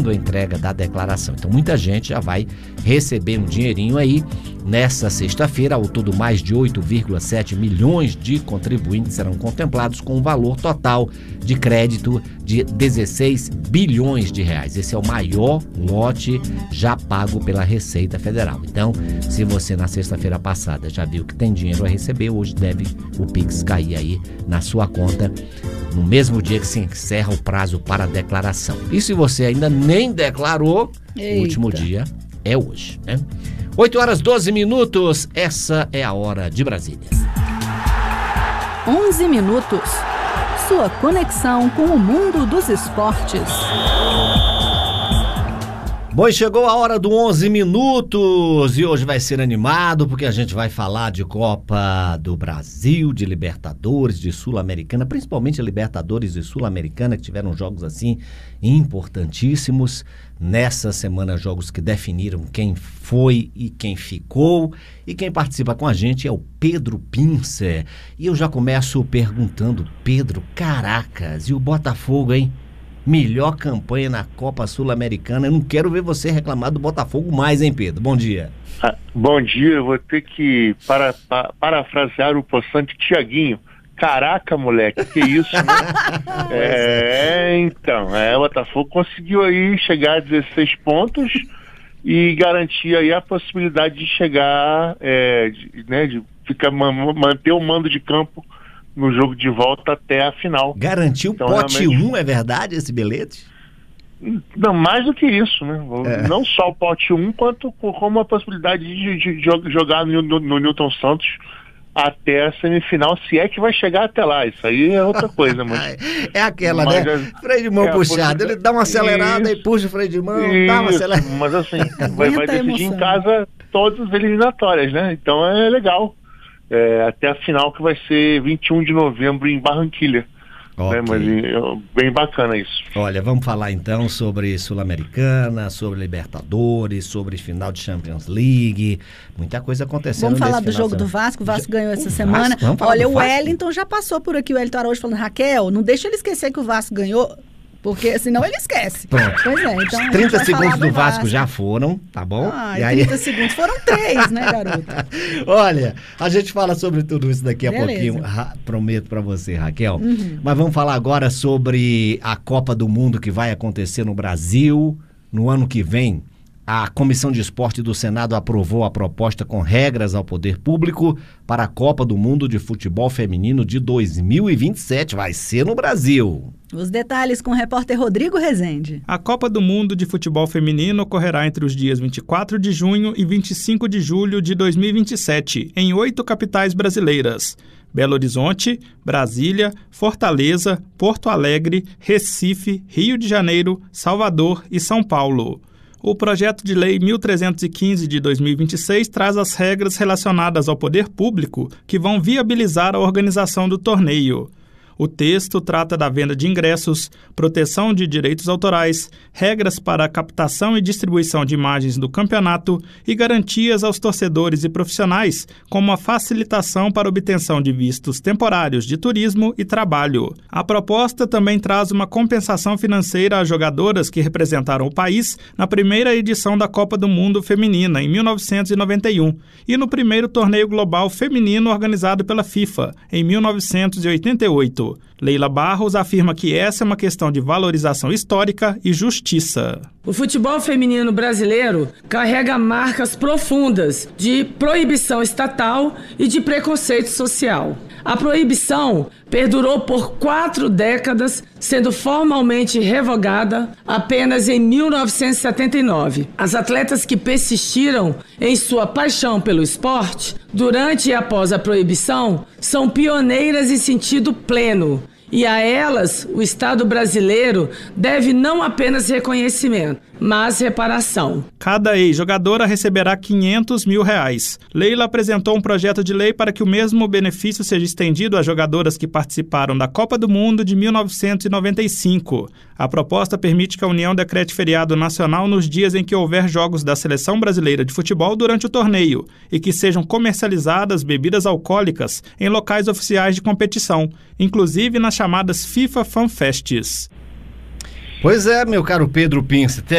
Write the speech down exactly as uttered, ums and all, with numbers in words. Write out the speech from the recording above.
a entrega da declaração. Então muita gente já vai receber um dinheirinho aí nessa sexta-feira. Ao todo, mais de oito vírgula sete milhões de contribuintes serão contemplados com um valor total de crédito de dezesseis bilhões de reais. Esse é o maior lote já pago pela Receita Federal. Então, se você na sexta-feira passada já viu que tem dinheiro a receber, hoje deve o Pix cair aí na sua conta no mesmo dia que se encerra o prazo para a declaração. E se você ainda nem declarou, Eita. o último dia é hoje, né? oito horas e doze minutos, essa é a hora de Brasília. onze minutos. Sua conexão com o mundo dos esportes. Bom, e chegou a hora do onze minutos e hoje vai ser animado porque a gente vai falar de Copa do Brasil, de Libertadores, de Sul-Americana, principalmente a Libertadores e Sul-Americana, que tiveram jogos assim importantíssimos nessa semana, jogos que definiram quem foi e quem ficou. E quem participa com a gente é o Pedro Pincer. E eu já começo perguntando, Pedro, caracas, e o Botafogo, hein? Melhor campanha na Copa Sul-Americana. Eu não quero ver você reclamar do Botafogo mais, hein, Pedro? Bom dia. Ah, bom dia, eu vou ter que para, para, parafrasear o possante Tiaguinho. Caraca, moleque, que isso, né? é, então, é, o Botafogo conseguiu aí chegar a dezesseis pontos e garantir aí a possibilidade de chegar, é, de, né, de ficar, manter o mando de campo no jogo de volta até a final. Garantiu então, pote realmente... um, é verdade esse bilhete? Não, mais do que isso, né? É. Não só o pote um, quanto como a possibilidade de, de, de jogar no, no, no Newton Santos até a semifinal, se é que vai chegar até lá. Isso aí é outra coisa, mas... É aquela, mas né? É, freio de mão é puxado, ele dá uma acelerada isso, e puxa o freio de mão, isso, dá uma acelerada. Mas assim, vai, vai decidir em emoção. casa todas as eliminatórias, né? Então é legal. É, até a final, que vai ser vinte e um de novembro em Barranquilha. Okay. Né? Mas é, bem bacana isso. Olha, vamos falar então sobre Sul-Americana, sobre Libertadores, sobre final de Champions League. Muita coisa acontecendo. Vamos falar do final jogo de... do Vasco. O Vasco ganhou essa o semana. Vasco? Vamos falar Olha, do o Vasco? Wellington já passou por aqui, o Wellington Araújo falando, Raquel, não deixa ele esquecer que o Vasco ganhou, porque senão ele esquece. Pronto. Pois é, então... a gente trinta vai segundos falar do Vasco já foram, tá bom? Ah, e aí... trinta segundos. Foram três, né, garota? Olha, a gente fala sobre tudo isso daqui a Beleza. pouquinho, Ra- prometo pra você, Raquel. Uhum. Mas vamos falar agora sobre a Copa do Mundo que vai acontecer no Brasil no ano que vem. A Comissão de Esporte do Senado aprovou a proposta com regras ao poder público para a Copa do Mundo de Futebol Feminino de dois mil e vinte e sete. Vai ser no Brasil. Os detalhes com o repórter Rodrigo Rezende. A Copa do Mundo de Futebol Feminino ocorrerá entre os dias vinte e quatro de junho e vinte e cinco de julho de dois mil e vinte e sete, em oito capitais brasileiras: Belo Horizonte, Brasília, Fortaleza, Porto Alegre, Recife, Rio de Janeiro, Salvador e São Paulo. O projeto de lei mil trezentos e quinze de dois mil e vinte e seis traz as regras relacionadas ao poder público que vão viabilizar a organização do torneio. O texto trata da venda de ingressos, proteção de direitos autorais, regras para a captação e distribuição de imagens do campeonato e garantias aos torcedores e profissionais, como a facilitação para obtenção de vistos temporários de turismo e trabalho. A proposta também traz uma compensação financeira a jogadoras que representaram o país na primeira edição da Copa do Mundo Feminina, em mil novecentos e noventa e um, e no primeiro torneio global feminino organizado pela FIFA, em mil novecentos e oitenta e oito. Leila Barros afirma que essa é uma questão de valorização histórica e justiça. O futebol feminino brasileiro carrega marcas profundas de proibição estatal e de preconceito social. A proibição perdurou por quatro décadas, sendo formalmente revogada apenas em mil novecentos e setenta e nove. As atletas que persistiram em sua paixão pelo esporte, durante e após a proibição, são pioneiras em sentido pleno. E a elas, o Estado brasileiro deve não apenas reconhecimento, mas reparação. Cada ex-jogadora receberá quinhentos mil reais. Leila apresentou um projeto de lei para que o mesmo benefício seja estendido a jogadoras que participaram da Copa do Mundo de mil novecentos e noventa e cinco. A proposta permite que a União decrete feriado nacional nos dias em que houver jogos da Seleção Brasileira de Futebol durante o torneio e que sejam comercializadas bebidas alcoólicas em locais oficiais de competição, inclusive nas chamadas FIFA Fan Fests. Pois é, meu caro Pedro Pince,